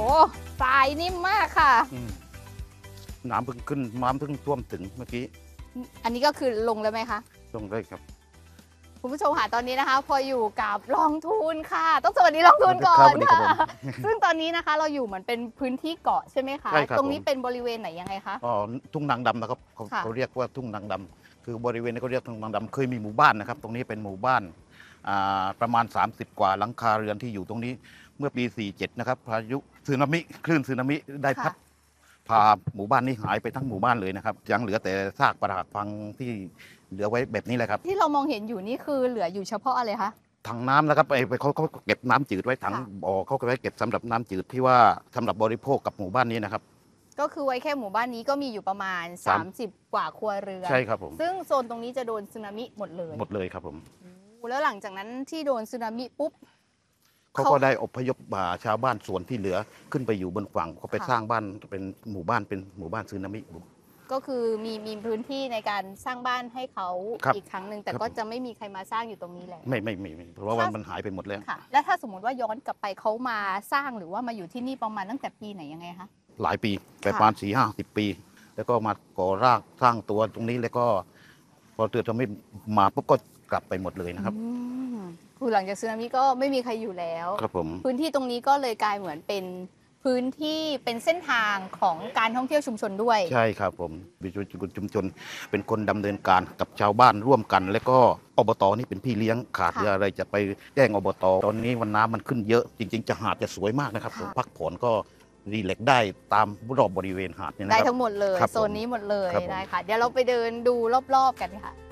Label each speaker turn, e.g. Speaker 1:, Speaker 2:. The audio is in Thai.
Speaker 1: ทรายนิ่มมากค่ะ
Speaker 2: น้ำเพิ่งขึ้นน้ำเพิ่งท่วมถึงเมื่อกี้
Speaker 1: อันนี้ก็คือลงแล้วไหมคะ
Speaker 2: ลงได้ครับ
Speaker 1: คุณผู้ชมค่ะตอนนี้นะคะพออยู่กับรองทูนค่ะต้องสวัสดีรองทูนก่อนค่ะซึ่งตอนนี้นะคะเราอยู่เหมือนเป็นพื้นที่เกาะใช่ไหมคะตรงนี้เป็นบริเวณไหนยังไงคะ
Speaker 2: อ๋อทุ่งนางดำนะครับเขาเรียกว่าทุ่งนางดำคือบริเวณนี้เขาเรียกทุ่งนางดำเคยมีหมู่บ้านนะครับตรงนี้เป็นหมู่บ้านประมาณ30 กว่าหลังคาเรือนที่อยู่ตรงนี้เมื่อปี47นะครับพายุสึนามิคลื่นสึนามิได้พัดพาหมู่บ้านนี้หายไปทั้งหมู่บ้านเลยนะครับยังเหลือแต่ซากปรักหักพังที่เหลือไว้แบบนี้แหละครับ
Speaker 1: ที่เรามองเห็นอยู่นี่คือเหลืออยู่เฉพาะอะไรคะ
Speaker 2: ถังน้ำนะครับไปเขาเก็บน้ำจืดไว้ถังบ่อเขาไว้เก็บสำหรับน้ำจืดที่ว่าสำหรับบริโภคกับหมู่บ้านนี้นะครับ
Speaker 1: ก็คือไว้แค่หมู่บ้านนี้ก็มีอยู่ประมาณ30 กว่าครัวเรือน
Speaker 2: ใช่ครับผม
Speaker 1: ซึ่งโซนตรงนี้จะโดนสึนามิหมดเลย
Speaker 2: ครับผม
Speaker 1: แล้วหลังจากนั้นที่โดนสึนามิปุ๊บ
Speaker 2: เขาก็ได้อพยพชาวบ้านส่วนที่เหลือขึ้นไปอยู่บนฝั่งเขาไปสร้างบ้านเป็นหมู่บ้านสึนามิ
Speaker 1: ก็คือมีพื้นที่ในการสร้างบ้านให้เขาอีกครั้งหนึ่งแต่ก็จะไม่มีใครมาสร้างอยู่ตรงนี้แล้ว
Speaker 2: ไม่เพราะว่ามันหายไปหมดแล้ว
Speaker 1: ค่ะแล้วถ้าสมมติว่าย้อนกลับไปเขามาสร้างหรือว่ามาอยู่ที่นี่ประมาณตั้งแต่ปีไหนยังไงคะ
Speaker 2: หลายปีประมาณ40-50 ปีแล้วก็มาก่อรากสร้างตัวตรงนี้แล้วก็พอเกิดจะไม่มาปุ๊บก็กลับไปหมดเลยนะครับ
Speaker 1: คือหลังจากสึนามิก็ไม่มีใครอยู่แล้ว
Speaker 2: ครับผม
Speaker 1: พื้นที่ตรงนี้ก็เลยกลายเหมือนเป็นพื้นที่เป็นเส้นทางของการท่องเที่ยวชุมชนด้วย
Speaker 2: ใช่ครับผมวิจุชุมชนเป็นคนดำเนินการกับชาวบ้านร่วมกัน และก็อบตนี่เป็นพี่เลี้ยงขาดอะไรจะไปแจ้งอบตตอนนี้วันน้ำมันขึ้นเยอะจริงๆจะหาดจะสวยมากนะครับผมพักผ่อนก็รีแลกได้ตามรอบบริเวณหาดนี่นะครับ
Speaker 1: ได้ทั้งหมดเลยโซนนี้หมดเลยได้ค่ะเดี๋ยวเราไปเดินดูรอบๆกันค่ะ